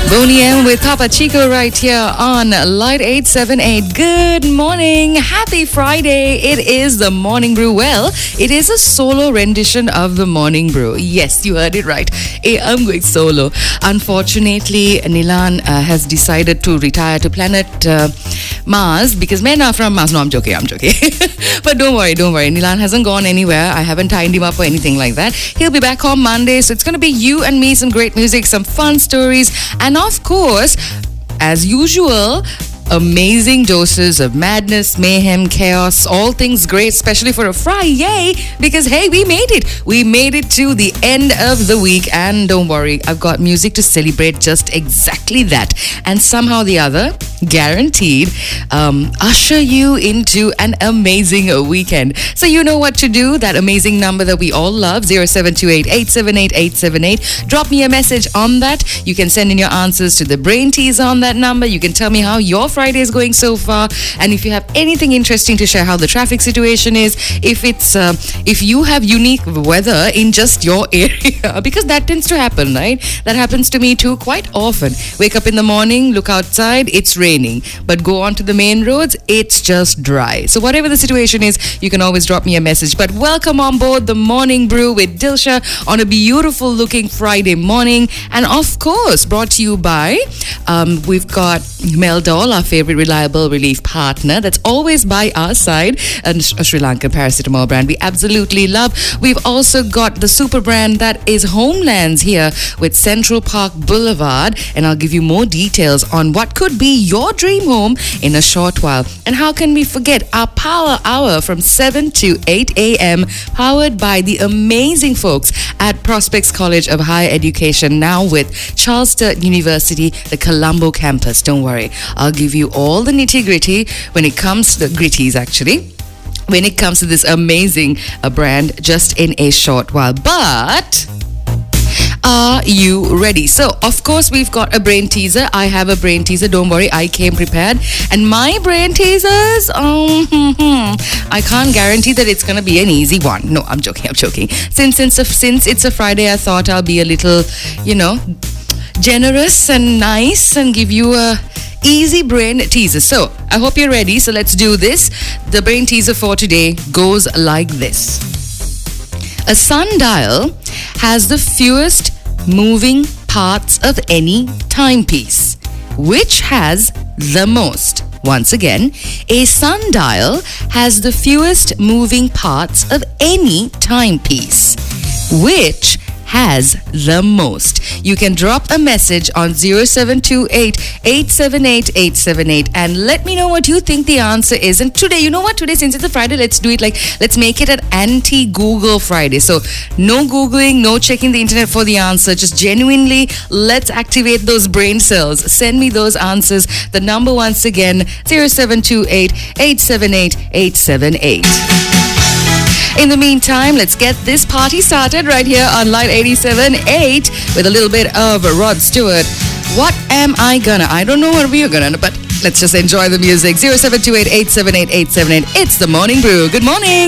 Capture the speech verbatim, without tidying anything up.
Boney M with Papa Chico right here on Light eight seven eight. Good morning. Happy Friday. It is the Morning Brew. Well, it is a solo rendition of the Morning Brew. Yes, you heard it right. Hey, I'm going solo. Unfortunately, Nilan uh, has decided to retire to planet uh, Mars because men are from Mars. No, I'm joking. I'm joking. But don't worry, don't worry. Nilan hasn't gone anywhere. I haven't tied him up or anything like that. He'll be back home Monday. So it's going to be you and me, some great music, some fun stories, and of course, as usual, amazing doses of madness, mayhem, chaos, all things great, especially for a Friday, because hey, we made it. We made it to the end of the week, and don't worry, I've got music to celebrate just exactly that. And somehow the other, guaranteed, um, usher you into an amazing weekend. So you know what to do. That amazing number that we all love, zero seven two eight, eight seven eight, eight seven eight. Drop me a message on that. You can send in your answers to the brain teaser on that number. You can tell me how your Friday is going so far, and if you have anything interesting to share, how the traffic situation is, if it's uh, if you have unique weather in just your area, because that tends to happen, right? That happens to me too quite often. Wake up in the morning, look outside, it's raining, but go onto the main roads, it's just dry. So whatever the situation is, you can always drop me a message. But welcome on board the Morning Brew with Dilsha on a beautiful looking Friday morning, and of course brought to you by um, we've got Meldol, our favorite reliable relief partner that's always by our side, and a Sri Lankan paracetamol brand we absolutely love. We've also got the super brand that is Homelands here with Central Park Boulevard, and I'll give you more details on what could be your dream home in a short while. And how can we forget our power hour from seven to eight a.m. powered by the amazing folks at Prospects College of Higher Education, now with Charles Sturt University, the Colombo campus. Don't worry, I'll give you all the nitty-gritty when it comes to the gritties actually when it comes to this amazing uh, brand just in a short while. But are you ready? So, of course, we've got a brain teaser. I have a brain teaser. Don't worry, I came prepared. And my brain teasers, um, I can't guarantee that it's going to be an easy one. No, I'm joking. I'm joking. Since, since, since it's a Friday, I thought I'll be a little, you know, generous and nice and give you a easy brain teaser. So, I hope you're ready. So, let's do this. The brain teaser for today goes like this. A sundial has the fewest moving parts of any timepiece. Which has the most? Once again, a sundial has the fewest moving parts of any timepiece. Which has the most? You can drop a message on zero seven two eight, eight seven eight, eight seven eight and let me know what you think the answer is. And today, you know what? Today, since it's a Friday, let's do it like, let's make it an anti-Google Friday. So, no Googling, no checking the internet for the answer. Just genuinely, let's activate those brain cells. Send me those answers. The number once again, zero seven two eight, eight seven eight, eight seven eight. In the meantime, let's get this party started right here on Light eighty-seven point eight with a little bit of Rod Stewart. What am I gonna? I don't know what we are gonna, but let's just enjoy the music. zero seven two eight, eight seven eight, eight seven eight. It's the Morning Brew. Good morning.